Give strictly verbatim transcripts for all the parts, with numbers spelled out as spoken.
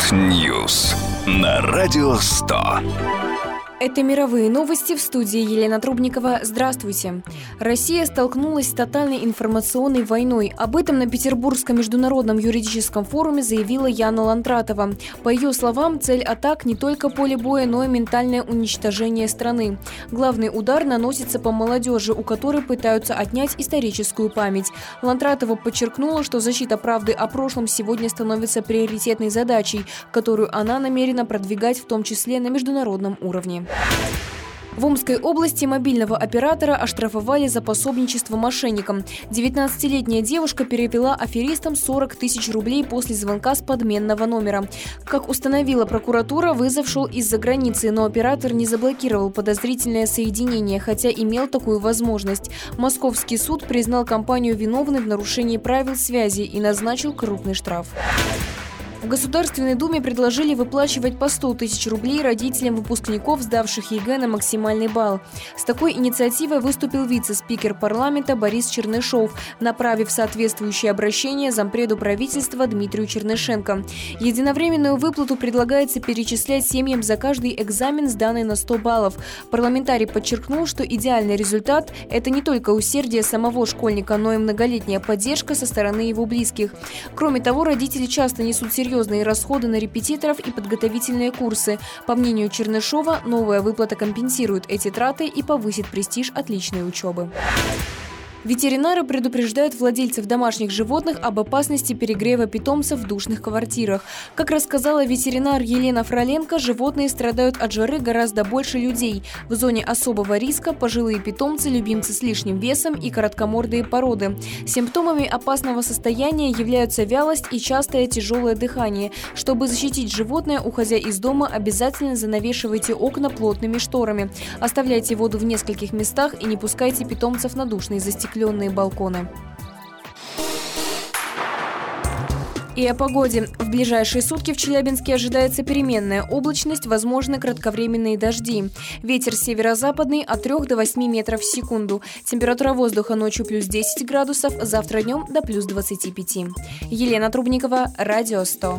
World News на Радио сто. Это мировые новости, в студии Елена Трубникова. Здравствуйте. Россия столкнулась с тотальной информационной войной. Об этом на Петербургском международном юридическом форуме заявила Яна Лантратова. По ее словам, цель атак не только поле боя, но и ментальное уничтожение страны. Главный удар наносится по молодежи, у которой пытаются отнять историческую память. Лантратова подчеркнула, что защита правды о прошлом сегодня становится приоритетной задачей, которую она намерена продвигать в том числе на международном уровне. В Омской области мобильного оператора оштрафовали за пособничество мошенникам. девятнадцатилетняя девушка перевела аферистам сорок тысяч рублей после звонка с подменного номера. Как установила прокуратура, вызов шел из-за границы, но оператор не заблокировал подозрительное соединение, хотя имел такую возможность. Московский суд признал компанию виновной в нарушении правил связи и назначил крупный штраф. В Государственной Думе предложили выплачивать по сто тысяч рублей родителям выпускников, сдавших ЕГЭ на максимальный балл. С такой инициативой выступил вице-спикер парламента Борис Чернышов, направив соответствующее обращение зампреду правительства Дмитрию Чернышенко. Единовременную выплату предлагается перечислять семьям за каждый экзамен, сданный на сто баллов. Парламентарий подчеркнул, что идеальный результат – это не только усердие самого школьника, но и многолетняя поддержка со стороны его близких. Кроме того, родители часто несут серьезные серьезные расходы на репетиторов и подготовительные курсы. По мнению Чернышова, новая выплата компенсирует эти траты и повысит престиж отличной учебы. Ветеринары предупреждают владельцев домашних животных об опасности перегрева питомцев в душных квартирах. Как рассказала ветеринар Елена Фроленко, животные страдают от жары гораздо больше людей. В зоне особого риска пожилые питомцы, любимцы с лишним весом и короткомордые породы. Симптомами опасного состояния являются вялость и частое тяжелое дыхание. Чтобы защитить животное, уходя из дома, обязательно занавешивайте окна плотными шторами. Оставляйте воду в нескольких местах и не пускайте питомцев на душные застекленные балконы. И о погоде. В ближайшие сутки в Челябинске ожидается переменная облачность, возможны кратковременные дожди. Ветер северо-западный от трёх до восьми метров в секунду. Температура воздуха ночью плюс десять градусов, завтра днем до плюс двадцати пяти. Елена Трубникова, Радио сто.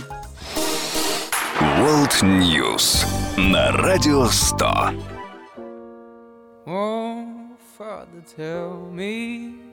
World News на Радио сто. Oh, Father, tell me